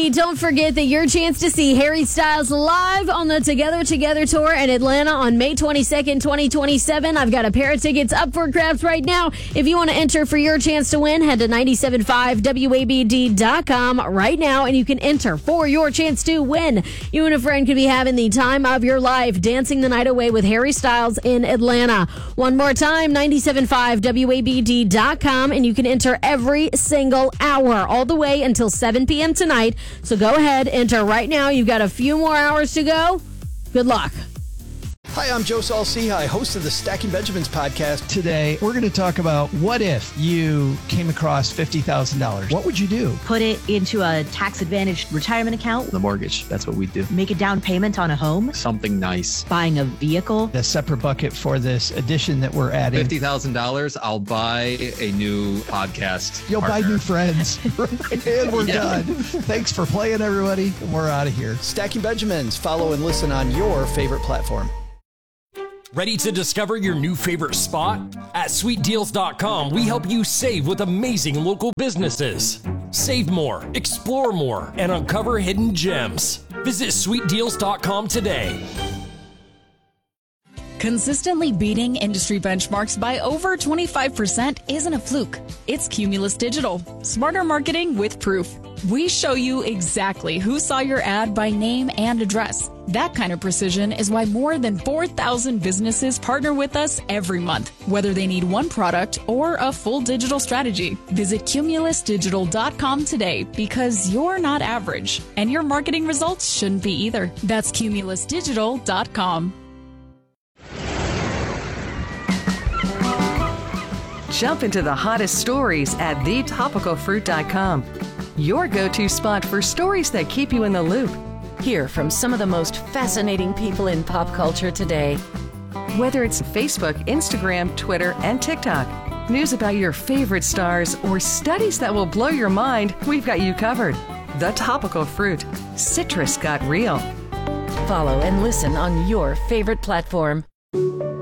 Hey, don't forget that your chance to see Harry Styles live on the Together Together Tour in Atlanta on May 22nd, 2027. I've got a pair of tickets up for grabs right now. If you want to enter for your chance to win, head to 975wabd.com right now, and you can enter for your chance to win. You and a friend could be having the time of your life dancing the night away with Harry Styles in Atlanta. One more time, 975wabd.com, and you can enter every single hour all the way until 7 p.m. tonight. So go ahead, enter right now. You've got a few more hours to go. Good luck. Hi, I'm Joe Saul-Sehy, host of the Stacking Benjamins podcast. Today, we're going to talk about what if you came across $50,000? What would you do? Put it into a tax-advantaged retirement account. The mortgage, that's what we do. Make a down payment on a home. Something nice. Buying a vehicle. A separate bucket for this addition that we're adding. $50,000, I'll buy a new podcast. You'll partner. buy new friends. And we're done. Thanks for playing, everybody. And we're out of here. Stacking Benjamins. Follow and listen on your favorite platform. Ready to discover your new favorite spot? At sweetdeals.com, we help you save with amazing local businesses. Save more, explore more, and uncover hidden gems. Visit sweetdeals.com today. Consistently beating industry benchmarks by over 25% isn't a fluke. It's Cumulus Digital. Smarter marketing with proof. We show you exactly who saw your ad by name and address. That kind of precision is why more than 4,000 businesses partner with us every month, whether they need one product or a full digital strategy. Visit cumulusdigital.com today because you're not average, and your marketing results shouldn't be either. That's cumulusdigital.com. Jump into the hottest stories at thetopicalfruit.com. Your go-to spot for stories that keep you in the loop. Hear from some of the most fascinating people in pop culture today. Whether it's Facebook, Instagram, Twitter, and TikTok, news about your favorite stars, or studies that will blow your mind, we've got you covered. The Topical Fruit. Citrus got real. Follow and listen on your favorite platform.